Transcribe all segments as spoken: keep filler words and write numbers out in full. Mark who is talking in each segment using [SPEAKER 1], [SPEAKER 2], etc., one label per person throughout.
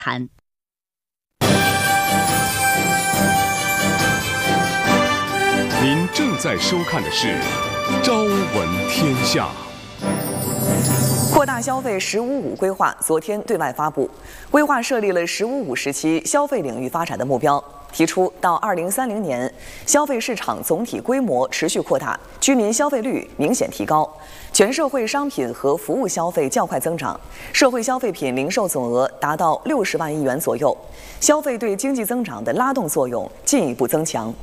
[SPEAKER 1] 谈。
[SPEAKER 2] 您正在收看的是《朝闻天下》。
[SPEAKER 3] 扩大消费“十五五”规划昨天对外发布，规划设立了“十五五”时期消费领域发展的目标，提出到二零三零年，消费市场总体规模持续扩大，居民消费率明显提高，全社会商品和服务消费较快增长，社会消费品零售总额达到六十万亿元左右，消费对经济增长的拉动作用进一步增强。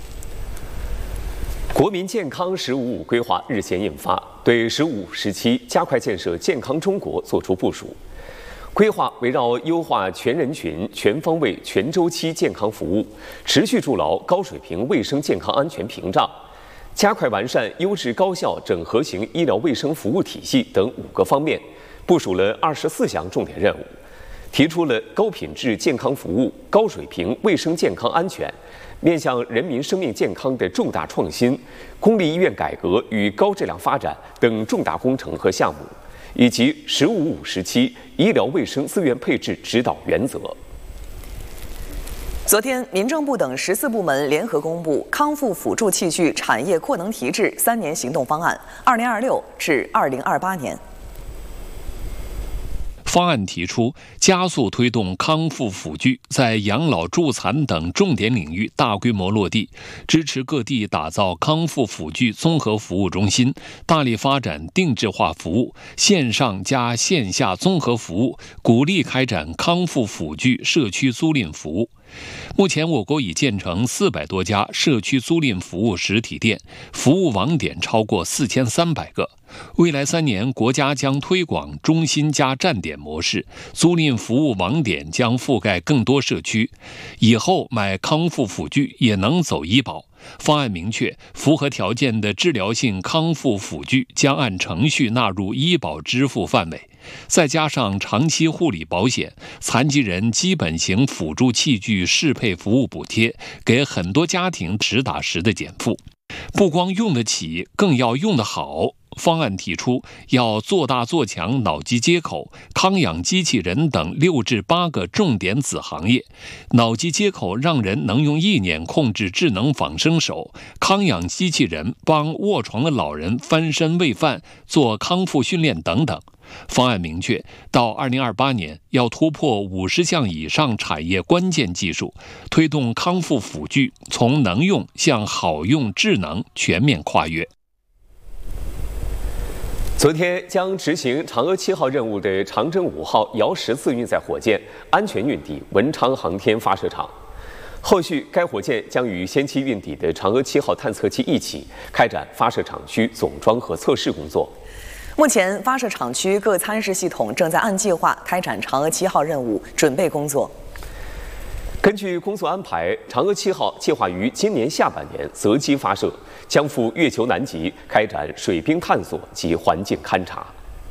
[SPEAKER 4] 国民健康“十五五”规划日前印发，对“十五五”时期加快建设健康中国作出部署。规划围绕优化全人群、全方位、全周期健康服务，持续筑牢高水平卫生健康安全屏障，加快完善优质高效整合型医疗卫生服务体系等五个方面，部署了二十四项重点任务，提出了高品质健康服务、高水平卫生健康安全、面向人民生命健康的重大创新、公立医院改革与高质量发展等重大工程和项目，以及“十五五”时期医疗卫生资源配置指导原则。
[SPEAKER 3] 昨天，民政部等十四部门联合公布康复辅助器具产业扩能提质三年行动方案（二零二六至二零二八年）。
[SPEAKER 5] 方案提出，加速推动康复辅具在养老助残等重点领域大规模落地，支持各地打造康复辅具综合服务中心，大力发展定制化服务、线上加线下综合服务，鼓励开展康复辅具社区租赁服务。目前，我国已建成四百多家社区租赁服务实体店，服务网点超过四千三百个。未来三年，国家将推广中心加站点模式，租赁服务网点将覆盖更多社区。以后买康复辅具也能走医保。方案明确，符合条件的治疗性康复辅具将按程序纳入医保支付范围。再加上长期护理保险、残疾人基本型辅助器具适配服务补贴，给很多家庭实打实的减负。不光用得起，更要用得好。方案提出，要做大做强脑机接口、康养机器人等六至八个重点子行业。脑机接口让人能用意念控制智能仿生手，康养机器人帮卧床的老人翻身喂饭、做康复训练等等。方案明确，到二零二八年要突破五十项以上产业关键技术，推动康复辅具从能用向好用智能全面跨越。
[SPEAKER 4] 昨天将执行嫦娥七号任务的长征五号遥十次运载火箭安全运抵文昌航天发射场，后续该火箭将与先期运抵的嫦娥七号探测器一起开展发射场区总装和测试工作。
[SPEAKER 3] 目前，发射场区各参试系统正在按计划开展嫦娥七号任务准备工作。
[SPEAKER 4] 根据工作安排，嫦娥七号计划于今年下半年择机发射，将赴月球南极开展水冰探索及环境勘察。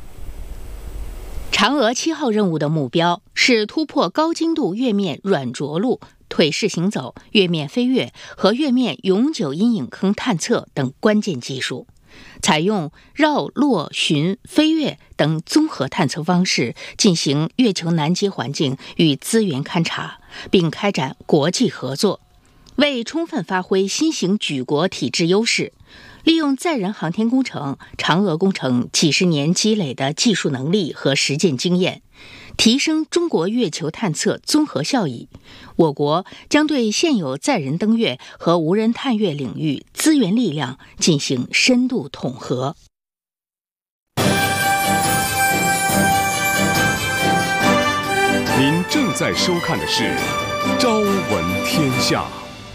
[SPEAKER 1] 嫦娥七号任务的目标是突破高精度月面软着陆、腿式行走、月面飞跃和月面永久阴影坑探测等关键技术。采用绕、落、巡、飞跃等综合探测方式进行月球南极环境与资源勘察，并开展国际合作。为充分发挥新型举国体制优势，利用载人航天工程、嫦娥工程几十年积累的技术能力和实践经验，提升中国月球探测综合效益，我国将对现有载人登月和无人探月领域资源力量进行深度统合。
[SPEAKER 2] 您正在收看的是《朝闻天下》。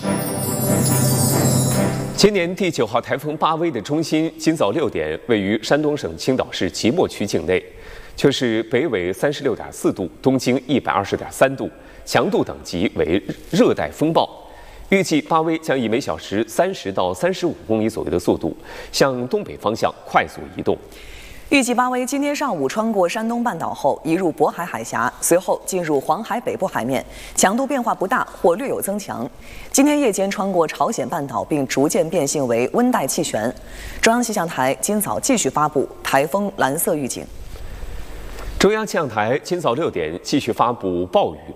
[SPEAKER 4] 今年第九号台风巴威的中心今早六点位于山东省青岛市即墨区境内，却是北纬三十六点四度，东经一百二十点三度，强度等级为热带风暴。预计巴威将以每小时三十到三十五公里左右的速度向东北方向快速移动。
[SPEAKER 3] 预计巴威今天上午穿过山东半岛后移入渤海海峡，随后进入黄海北部海面，强度变化不大或略有增强。今天夜间穿过朝鲜半岛，并逐渐变性为温带气旋。中央气象台今早继续发布台风蓝色预警。
[SPEAKER 4] 中央气象台今早六点继续发布暴雨